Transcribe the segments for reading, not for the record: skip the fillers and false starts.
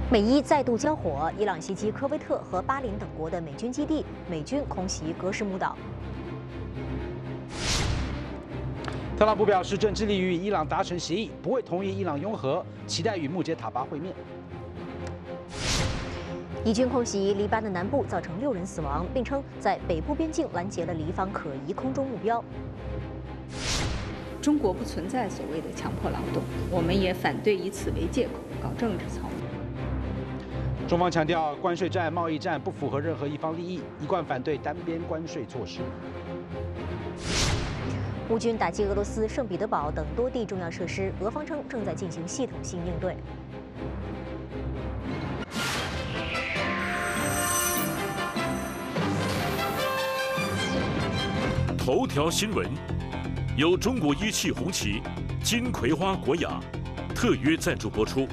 美伊再度交火，伊朗袭击科威特和巴林等国的美军基地，美军空袭格什木岛。 特朗普表示，正致力于与伊朗达成协议，不会同意伊朗拥核，期待与穆杰塔巴会面。 以军空袭黎巴嫩南部，造成6人死亡，并称在北部边境拦截了黎方可疑空中目标。 中国不存在所谓的强迫劳动，我们也反对以此为借口搞政治操弄。 中方强调，关税战、贸易战不符合任何一方利益，一贯反对单边关税措施。 乌军打击俄罗斯圣彼得堡等多地重要设施，俄方称正在进行系统性应对。 头条新闻由中国一汽红旗、金葵花国雅特约赞助播出。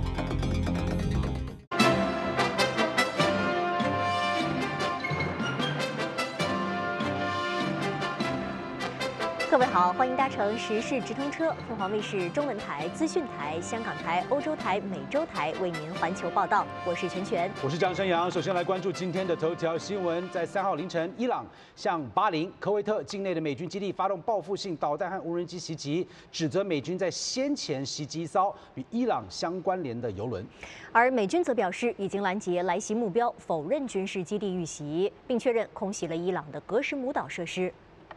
各位好，欢迎搭乘时事直通车，凤凰卫视中文台、资讯台、香港台、欧洲台、美洲台为您环球报道。我是全全， 我是张生阳。首先来关注今天的头条新闻，在3号凌晨，伊朗向巴林、科威特境内的美军基地发动报复性导弹和无人机袭击，指责美军在先前袭击一艘与伊朗相关联的油轮。 而美军则表示已经拦截来袭目标，否认军事基地遇袭，并确认空袭了伊朗的格什姆岛设施。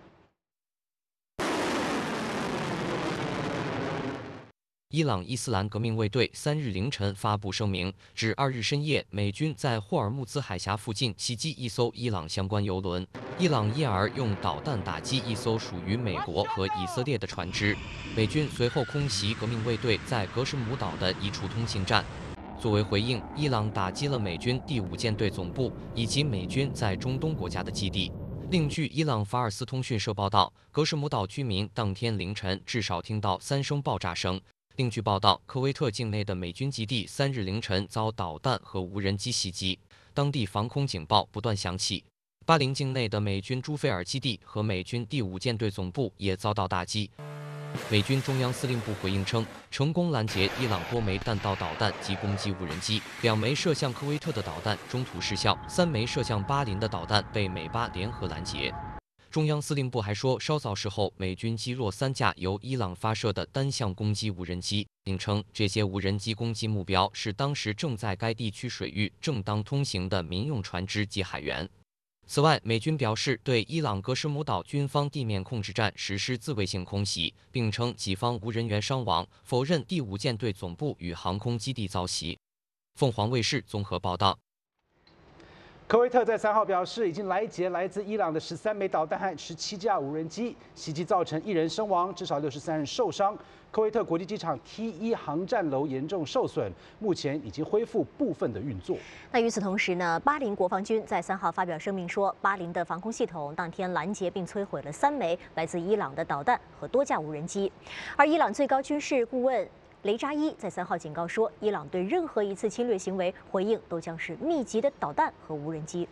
伊朗伊斯兰革命卫队3日凌晨发布声明，指2日深夜美军在霍尔木兹海峡附近袭击一艘伊朗相关油轮，伊朗因而用导弹打击一艘属于美国和以色列的船只。美军随后空袭革命卫队在格什姆岛的一处通信站。作为回应，伊朗打击了美军第5舰队总部以及美军在中东国家的基地。另据伊朗法尔斯通讯社报道，格什姆岛居民当天凌晨至少听到3声爆炸声。另据报道，科威特境内的美军基地3日凌晨遭导弹和无人机袭击，当地防空警报不断响起。巴林境内的美军朱菲尔基地和美军第5舰队总部也遭到打击。美军中央司令部回应称，成功拦截伊朗多枚弹道导弹及攻击无人机，2枚射向科威特的导弹中途失效，3枚射向巴林的导弹被美巴联合拦截。中央司令部还说，稍早时候美军击落3架由伊朗发射的单向攻击无人机，并称这些无人机攻击目标是当时正在该地区水域正当通行的民用船只及海员。此外，美军表示对伊朗格什姆岛军方地面控制站实施自卫性空袭，并称己方无人员伤亡，否认第5舰队总部与航空基地遭袭。凤凰卫视综合报道。 科威特在3号表示，已经拦截来自伊朗的13枚导弹和17架无人机，袭击造成1人身亡，至少63人受伤。科威特国际机场 T1 航站楼严重受损，目前已经恢复部分的运作。 那与此同时呢，巴林国防军在3号发表声明说，巴林的防空系统当天拦截并摧毁了3枚来自伊朗的导弹和多架无人机。而伊朗最高军事顾问雷扎伊在3号警告说，伊朗对任何一次侵略行为回应都将是密集的导弹和无人机。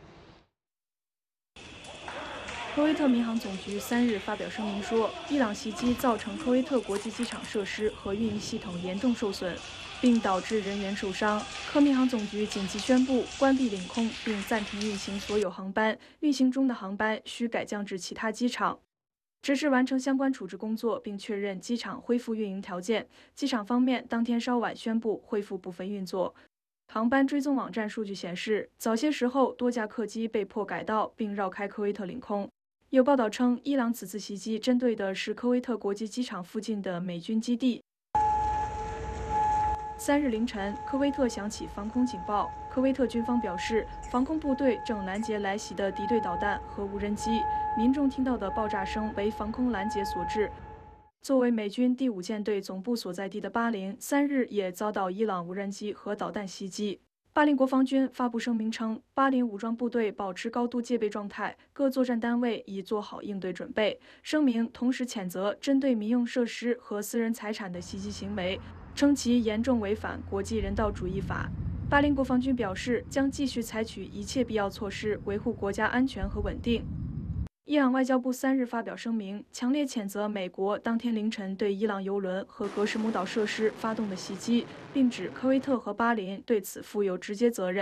科威特民航总局3日发表声明说，伊朗袭击造成科威特国际机场设施和运营系统严重受损，并导致人员受伤。科民航总局紧急宣布关闭领空，并暂停运行所有航班，运行中的航班需改降至其他机场。指示完成相关处置工作，并确认机场恢复运营条件。机场方面当天稍晚宣布恢复部分运作。航班追踪网站数据显示，早些时候多架客机被迫改道并绕开科威特领空。有报道称，伊朗此次袭击针对的是科威特国际机场附近的美军基地。3日凌晨，科威特响起防空警报。科威特军方表示，防空部队正拦截来袭的敌对导弹和无人机，民众听到的爆炸声为防空拦截所致。作为美军第5舰队总部所在地的巴林，3日也遭到伊朗无人机和导弹袭击。巴林国防军发布声明称，巴林武装部队保持高度戒备状态，各作战单位已做好应对准备。声明同时谴责针对民用设施和私人财产的袭击行为，称其严重违反国际人道主义法。巴林国防军表示，将继续采取一切必要措施，维护国家安全和稳定。 伊朗外交部3日发表声明，强烈谴责美国当天凌晨对伊朗油轮和格什姆岛设施发动的袭击，并指科威特和巴林对此负有直接责任。